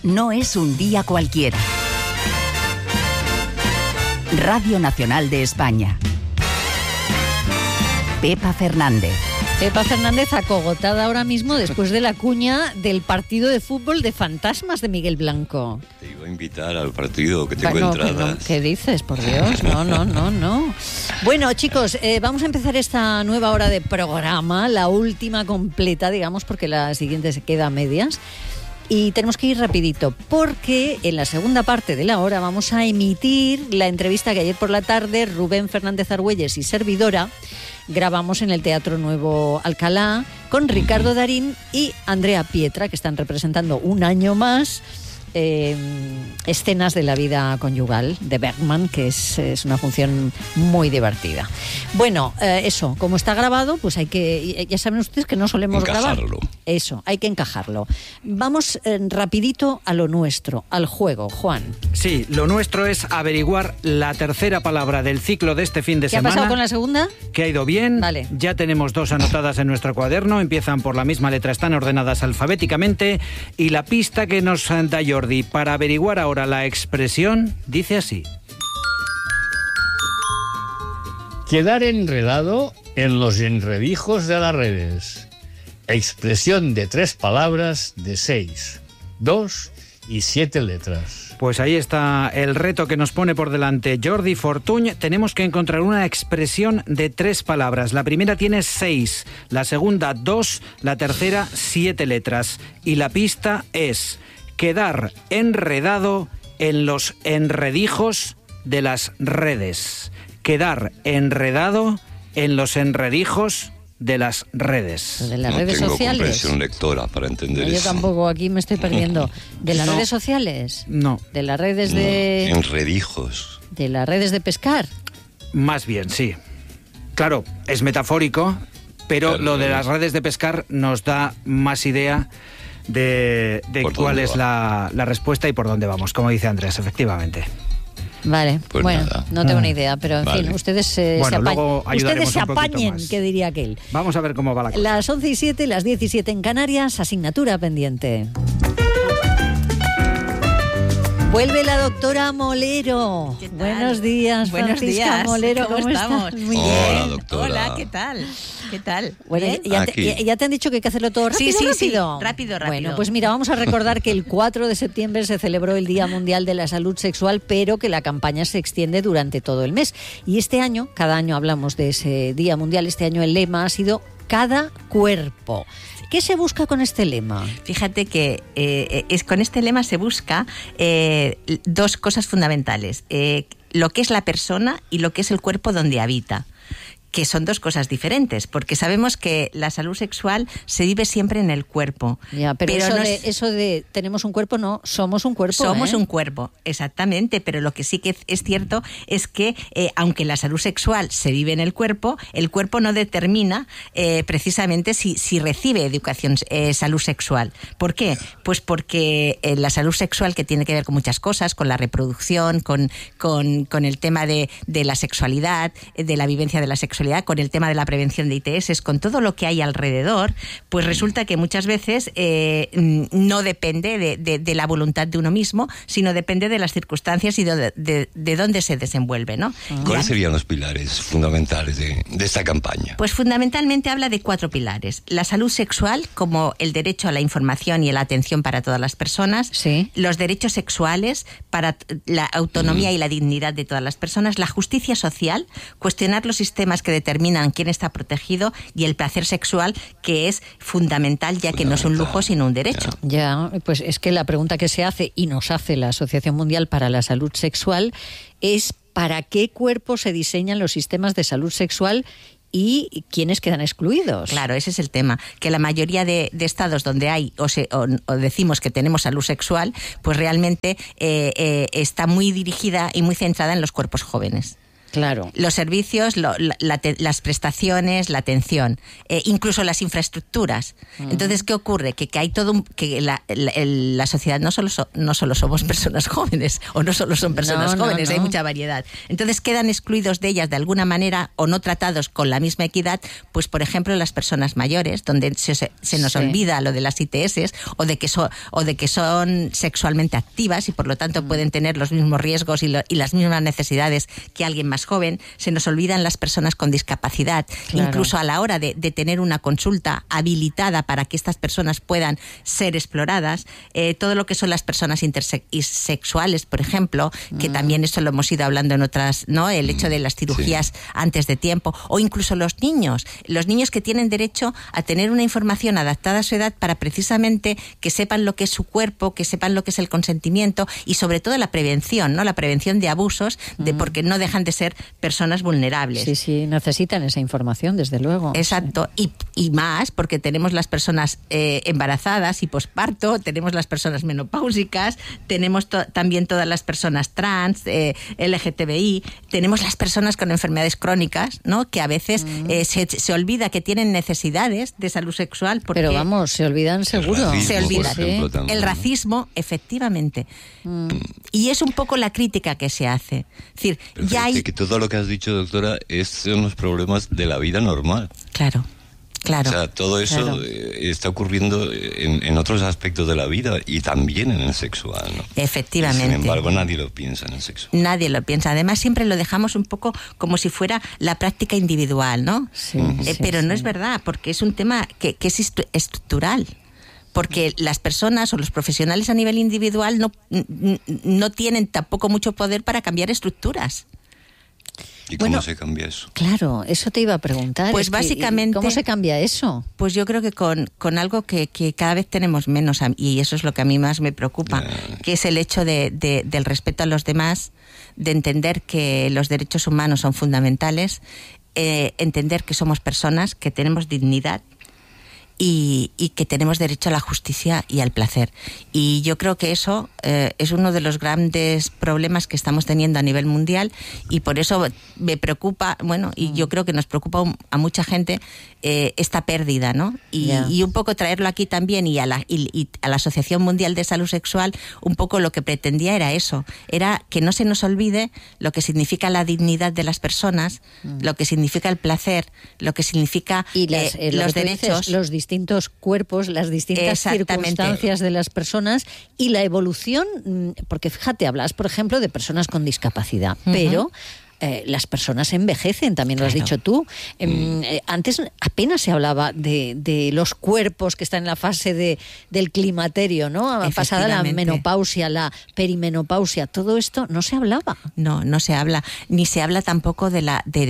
no es un día cualquiera. Radio Nacional de España. Pepa Fernández. Pepa Fernández acogotada ahora mismo después de la cuña del partido de fútbol de fantasmas de Miguel Blanco. Te iba a invitar al partido, que tengo No, entradas. ¿qué dices? Por Dios, no. Bueno, chicos, vamos a empezar esta nueva hora de programa, la última completa, digamos, porque la siguiente se queda a medias. Y tenemos que ir rapidito, porque en la segunda parte de la hora vamos a emitir la entrevista que ayer por la tarde Rubén Fernández Argüelles y servidora grabamos en el Teatro Nuevo Alcalá con Ricardo Darín y Andrea Pietra, que están representando un año más escenas de la vida conyugal de Bergman, que es una función muy divertida. Bueno, eso, como está grabado, pues hay que, ya saben ustedes que no solemos encajarlo. grabar. Eso, hay que encajarlo. Vamos rapidito a lo nuestro, al juego, Juan. Sí, lo nuestro es averiguar la tercera palabra del ciclo de este fin de semana. ¿Qué ha pasado con la segunda? Que ha ido bien. Vale. Ya tenemos 2 anotadas en nuestro cuaderno, empiezan por la misma letra, están ordenadas alfabéticamente, y la pista que nos da Jordi para averiguar ahora la expresión dice así: quedar enredado en los enredijos de las redes. Expresión de 3 palabras de 6, 2 y 7 letras. Pues ahí está el reto que nos pone por delante Jordi Fortuny. Tenemos que encontrar una expresión de 3 palabras. La primera tiene 6, la segunda 2, la tercera 7 letras. Y la pista es: quedar enredado en los enredijos de las redes. Quedar enredado en los enredijos de las redes. De las No redes tengo sociales. comprensión lectora para entender Yo eso. tampoco, aquí me estoy perdiendo. ¿De las No. redes sociales? No. ¿De las redes de...? Enredijos. ¿De las redes de pescar? Más bien, sí. Claro, es metafórico, pero Claro, lo de claro. las redes de pescar nos da más idea de ¿Por cuál dónde es va? la respuesta y por dónde vamos, como dice Andrés, efectivamente. Vale, Pues bueno, nada. no tengo ni idea, pero en Vale. fin, ustedes Bueno, se luego apañen. ayudaremos Ustedes se un poquito apañen, más. que diría aquel. Vamos a ver cómo va la cosa. Las 11:07, las 17 en Canarias, asignatura pendiente. Vuelve la doctora Molero. ¿Qué tal? Buenos días, Buenos Francisca días. Molero. ¿Cómo estamos? estás? Muy Hola, bien. doctora. Hola, ¿qué tal? ¿Qué tal? Bueno, ¿Bien? ya te han dicho que hay que hacerlo todo rápido, Sí, rápido. rápido. Bueno, pues mira, vamos a recordar que el 4 de septiembre se celebró el Día Mundial de la Salud Sexual, pero que la campaña se extiende durante todo el mes. Y este año, cada año hablamos de ese Día Mundial, este año el lema ha sido cada cuerpo. ¿Qué se busca con este lema? Fíjate que con este lema se busca 2 cosas fundamentales. Lo que es la persona y lo que es el cuerpo donde habita, que son 2 cosas diferentes, porque sabemos que la salud sexual se vive siempre en el cuerpo. Ya, pero eso, no de, es- eso de tenemos un cuerpo, no, somos un cuerpo. Somos ¿eh? un cuerpo, exactamente, pero lo que sí que es cierto es que aunque la salud sexual se vive en el cuerpo no determina precisamente si recibe educación salud sexual. ¿Por qué? Pues porque la salud sexual, que tiene que ver con muchas cosas, con la reproducción, con el tema de la sexualidad, de la vivencia de la sexualidad, con el tema de la prevención de ITS, con todo lo que hay alrededor, pues resulta que muchas veces no depende de la voluntad de uno mismo, sino depende de las circunstancias y de dónde se desenvuelve, ¿no? ¿Cuáles serían los pilares fundamentales de esta campaña? Pues fundamentalmente habla de 4 pilares. La salud sexual, como el derecho a la información y a la atención para todas las personas. Sí. Los derechos sexuales para la autonomía y la dignidad de todas las personas. La justicia social, cuestionar los sistemas que determinan quién está protegido, y el placer sexual, que es fundamental, ya que no es un lujo sino un derecho. Ya, pues es que la pregunta que se hace y nos hace la Asociación Mundial para la Salud Sexual es ¿para qué cuerpo se diseñan los sistemas de salud sexual y quiénes quedan excluidos? Claro, ese es el tema, que la mayoría de estados donde hay o decimos que tenemos salud sexual, pues realmente está muy dirigida y muy centrada en los cuerpos jóvenes. Claro. Los servicios, las prestaciones, la atención, incluso las infraestructuras. Entonces, ¿qué ocurre? Que hay todo que la sociedad no solo somos personas jóvenes, o no solo son personas jóvenes, hay mucha variedad. Entonces, quedan excluidos de ellas de alguna manera o no tratados con la misma equidad, pues por ejemplo las personas mayores, donde se nos olvida lo de las ITS o de que son sexualmente activas y por lo tanto pueden tener los mismos riesgos y las mismas necesidades que alguien más joven. Se nos olvidan las personas con discapacidad, incluso a la hora de tener una consulta habilitada para que estas personas puedan ser exploradas. Todo lo que son las personas intersexuales, por ejemplo, que también esto lo hemos ido hablando en otras, ¿no? El hecho de las cirugías antes de tiempo, o incluso los niños que tienen derecho a tener una información adaptada a su edad para precisamente que sepan lo que es su cuerpo, que sepan lo que es el consentimiento y sobre todo la prevención, ¿no? La prevención de abusos, porque no dejan de ser personas vulnerables. Sí, necesitan esa información, desde luego. Exacto, y más, porque tenemos las personas embarazadas y posparto, tenemos las personas menopáusicas, tenemos también todas las personas trans, LGTBI, tenemos las personas con enfermedades crónicas, ¿no? Que a veces se olvida que tienen necesidades de salud sexual. Pero vamos, se olvidan seguro. Se olvida. El racismo, efectivamente. Y es un poco la crítica que se hace. Es decir, que todo lo que has dicho, doctora, son los problemas de la vida normal. Claro. O sea, todo eso está ocurriendo en otros aspectos de la vida y también en el sexual, ¿no? Efectivamente. Y sin embargo, nadie lo piensa en el sexual. Nadie lo piensa. Además, siempre lo dejamos un poco como si fuera la práctica individual, ¿no? Sí, pero no es verdad, porque es un tema que es estructural. Porque las personas o los profesionales a nivel individual no tienen tampoco mucho poder para cambiar estructuras. ¿Y cómo se cambia eso? Claro, eso te iba a preguntar. Pues básicamente... ¿Cómo se cambia eso? Pues yo creo que con algo que cada vez tenemos menos, y eso es lo que a mí más me preocupa, que es el hecho del respeto a los demás, de entender que los derechos humanos son fundamentales, entender que somos personas, que tenemos dignidad, y que tenemos derecho a la justicia y al placer. Y yo creo que eso es uno de los grandes problemas que estamos teniendo a nivel mundial, y por eso me preocupa, y yo creo que nos preocupa a mucha gente esta pérdida, ¿no? Y un poco traerlo aquí también y a la Asociación Mundial de Salud Sexual, un poco lo que pretendía era eso, era que no se nos olvide lo que significa la dignidad de las personas, lo que significa el placer, lo que significa los derechos, los distintos cuerpos, las distintas circunstancias de las personas y la evolución, porque fíjate, hablas, por ejemplo, de personas con discapacidad, pero las personas envejecen, también lo has dicho tú. Antes apenas se hablaba de los cuerpos que están en la fase del climaterio, ¿no? Pasada la menopausia, la perimenopausia, todo esto no se hablaba. No se habla, ni se habla tampoco de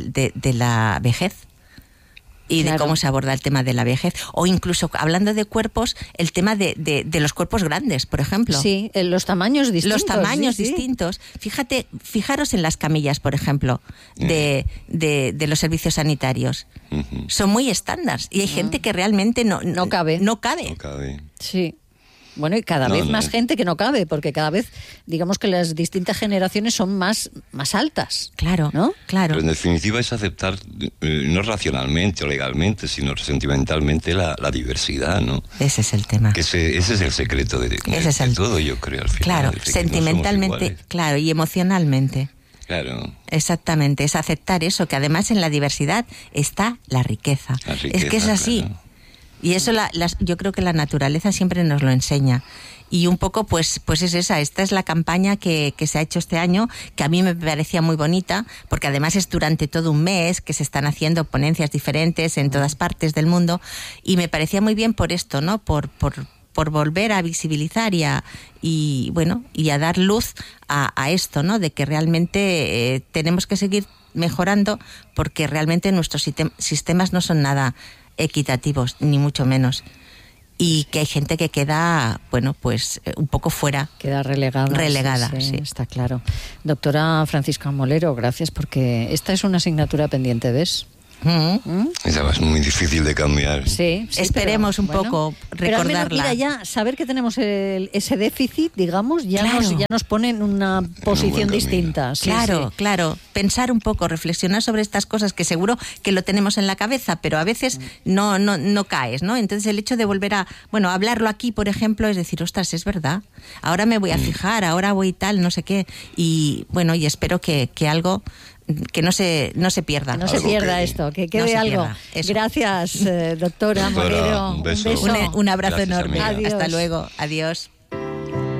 la vejez. Y de cómo se aborda el tema de la vejez. O incluso, hablando de cuerpos, el tema de los cuerpos grandes, por ejemplo. Sí, los tamaños distintos. Los tamaños distintos. Fijaros en las camillas, por ejemplo, de los servicios sanitarios. Son muy estándar. Y hay gente que realmente no cabe. No cabe. Sí. Bueno, y cada vez más gente que no cabe, porque cada vez, digamos que las distintas generaciones son más altas. Claro, ¿no? Claro. Pero en definitiva es aceptar, no racionalmente o legalmente, sino sentimentalmente la diversidad, ¿no? Ese es el tema. Que ese es el secreto de todo, yo creo, al final. Claro, sentimentalmente, claro, y emocionalmente. Claro. Exactamente, es aceptar eso, que además en la diversidad está la riqueza. Es que es así. Claro. Y eso yo creo que la naturaleza siempre nos lo enseña. Y un poco pues es esta es la campaña que se ha hecho este año, que a mí me parecía muy bonita, porque además es durante todo un mes que se están haciendo ponencias diferentes en todas partes del mundo, y me parecía muy bien por esto, ¿no? Por volver a visibilizar y a dar luz a esto, ¿no? De que realmente tenemos que seguir mejorando, porque realmente nuestros sistemas no son nada equitativos, ni mucho menos. Y que hay gente que queda, un poco fuera. Queda relegada. Sí. Está claro. Doctora Francisca Molero, gracias, porque esta es una asignatura pendiente, ¿ves? Esa es muy difícil de cambiar. Sí, Esperemos un poco Pero al menos, recordarla. mira, ya saber que tenemos ese déficit, digamos, ya, Claro. ya nos pone en una posición camino. distinta. Sí, Claro, sí. claro. Pensar un poco, reflexionar sobre estas cosas que seguro que lo tenemos en la cabeza, pero a veces no caes, ¿no? Entonces el hecho de volver a, hablarlo aquí, por ejemplo, es decir, ostras, es verdad. Ahora me voy a fijar, ahora voy tal, no sé qué. Y bueno, y espero que algo que no se pierda. Que no se Algo pierda que- esto, que no quede se algo. pierda, eso. Gracias, doctora Doctora, Morero. un beso. Un abrazo Gracias, enorme. amiga. Adiós. Hasta luego. Adiós.